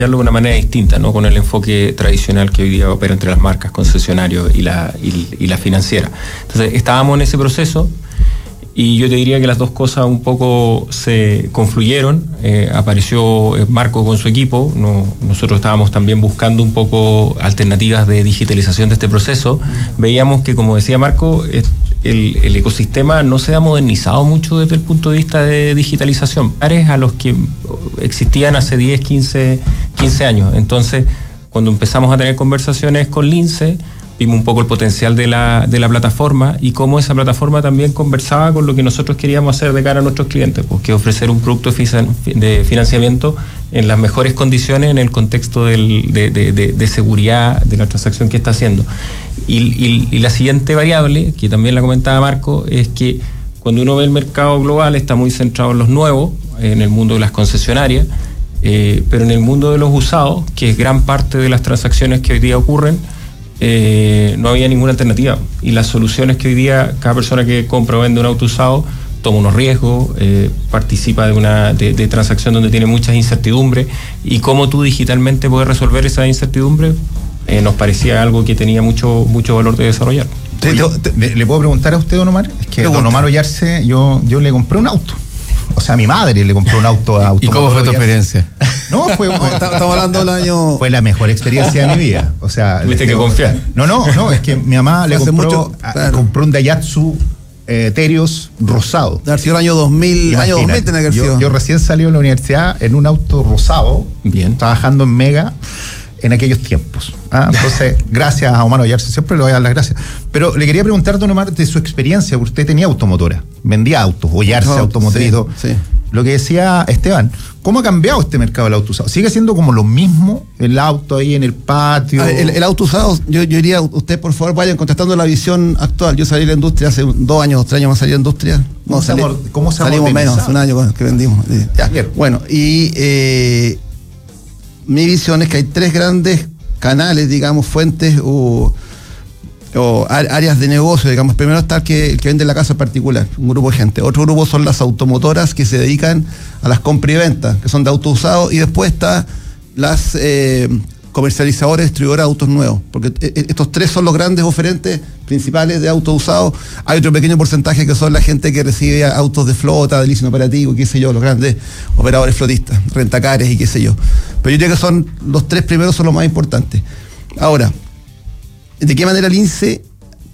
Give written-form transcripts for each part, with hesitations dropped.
de una manera distinta, no con el enfoque tradicional que hoy día opera entre las marcas, concesionarios y la financiera. Entonces estábamos en ese proceso y yo te diría que las dos cosas un poco se confluyeron. Apareció Marco con su equipo, nosotros estábamos también buscando un poco alternativas de digitalización de este proceso. Veíamos que, como decía Marco, el ecosistema no se ha modernizado mucho desde el punto de vista de digitalización, pares a los que existían hace 10, 15 años. Entonces, cuando empezamos a tener conversaciones con Lince, vimos un poco el potencial de la plataforma y cómo esa plataforma también conversaba con lo que nosotros queríamos hacer de cara a nuestros clientes, pues que ofrecer un producto de financiamiento en las mejores condiciones en el contexto de seguridad de la transacción que está haciendo. Y la siguiente variable, que también la comentaba Marco, es que cuando uno ve el mercado global está muy centrado en los nuevos, en el mundo de las concesionarias, pero en el mundo de los usados, que es gran parte de las transacciones que hoy día ocurren, no había ninguna alternativa. Y las soluciones que hoy día cada persona que compra o vende un auto usado toma unos riesgos, participa de transacción donde tiene muchas incertidumbres, y cómo tú digitalmente puedes resolver esa incertidumbre, nos parecía algo que tenía mucho valor de desarrollar. ¿Le puedo preguntar a usted, don Omar? Es que don Omar Ollarse, yo le compré un auto. O sea, a mi madre le compró un auto a Automotor. ¿Y cómo fue tu experiencia? No, estamos hablando del año... Fue la mejor experiencia de mi vida. O sea... Tuviste que confiar. No, es que mi mamá le compró un Daihatsu Terios rosado. De haber sido el año 2000, año 2000 tenía que haber sido. Yo recién salí de la universidad en un auto rosado, bien, trabajando en Mega en aquellos tiempos. Entonces, gracias a Omar Ollarse, siempre le voy a dar las gracias. Pero le quería preguntar, don Omar, de su experiencia, porque usted tenía automotora, vendía autos, Ollarse, automotriz. Sí. Lo que decía Esteban, ¿cómo ha cambiado este mercado del auto usado? ¿Sigue siendo como lo mismo el auto ahí en el patio? El auto usado, yo diría, usted por favor vayan contestando la visión actual. Yo salí de la industria hace 2 años, 3 años más salí de la industria. ¿Cómo salimos menos, hace un año que vendimos. Ya. Bueno, y mi visión es que hay 3 grandes canales, digamos, fuentes o áreas de negocio, digamos. Primero está el que vende la casa en particular, un grupo de gente. Otro grupo son las automotoras que se dedican a las compras y ventas, que son de autos usados. Y después está las comercializadoras, distribuidoras de autos nuevos, porque estos 3 son los grandes oferentes principales de autos usados. Hay otro pequeño porcentaje que son la gente que recibe autos de flota, de leasing operativo, qué sé yo, los grandes operadores flotistas, rentacares y qué sé yo. Pero yo diría que son los 3 primeros son los más importantes. Ahora, ¿de qué manera el Lince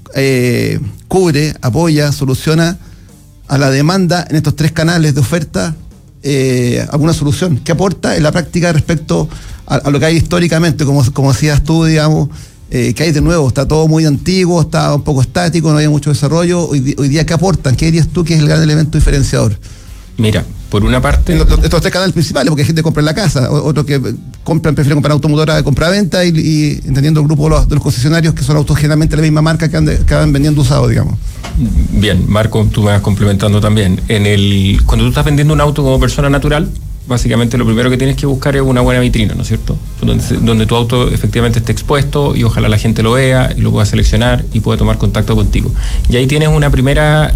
cubre, apoya, soluciona a la demanda en estos 3 canales de oferta alguna solución? ¿Qué aporta en la práctica respecto a lo que hay históricamente, como decías tú, digamos, que hay de nuevo? Está todo muy antiguo, está un poco estático, no hay mucho desarrollo. Hoy día, ¿qué aportan? ¿Qué dirías tú que es el gran elemento diferenciador? Mira, por una parte... Estos 3 canales principales, porque hay gente que compra en la casa, otros que prefieren comprar automotora de compra-venta y entendiendo el grupo de los concesionarios que son autos generalmente de la misma marca que van vendiendo usados, digamos. Bien, Marco, tú me vas complementando también. Cuando tú estás vendiendo un auto como persona natural, básicamente lo primero que tienes que buscar es una buena vitrina, ¿no es cierto? Donde tu auto efectivamente esté expuesto y ojalá la gente lo vea y lo pueda seleccionar y pueda tomar contacto contigo. Y ahí tienes una primera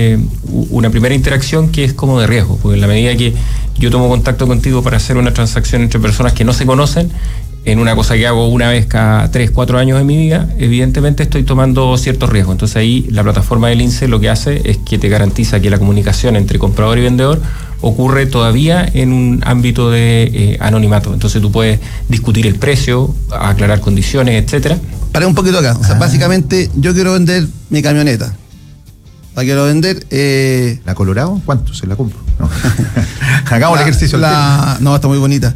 interacción que es como de riesgo, porque en la medida que yo tomo contacto contigo para hacer una transacción entre personas que no se conocen, en una cosa que hago una vez cada 3, 4 años de mi vida, evidentemente estoy tomando ciertos riesgos. Entonces ahí la plataforma del Lince lo que hace es que te garantiza que la comunicación entre comprador y vendedor ocurre todavía en un ámbito de anonimato. Entonces tú puedes discutir el precio, aclarar condiciones, etcétera. Paré un poquito acá. O sea, básicamente yo quiero vender mi camioneta. La quiero vender. ¿La Colorado? ¿Cuánto se la compro? No. Hagamos el ejercicio. No, está muy bonita.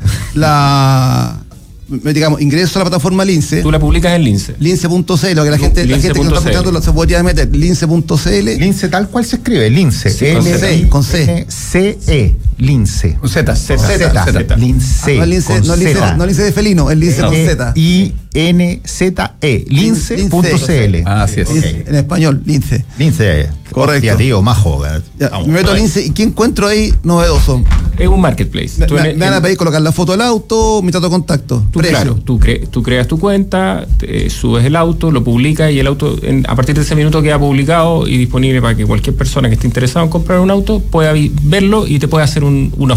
Digamos, ingreso a la plataforma Lince. Tú la publicas en Lince. Lince.cl, que la gente que está escuchando se podría meter. Lince.cl. Lince tal cual se escribe. Lince. Sí, con C. C-E. Lince. Z. Lince. No Lince de felino, el Lince con Z. I-N-Z-E. Lince.cl. Así es. Okay. En español, Lince. Lince. Correcto. Hostia, tío, majo. Me meto a Lince y ¿qué encuentro ahí novedoso? Es un marketplace. Me van a pedir colocar la foto del auto, mi dato de contacto. Claro, tú creas tu cuenta, subes el auto, lo publicas y el auto a partir de ese minuto queda publicado y disponible para que cualquier persona que esté interesada en comprar un auto pueda verlo y te pueda hacer una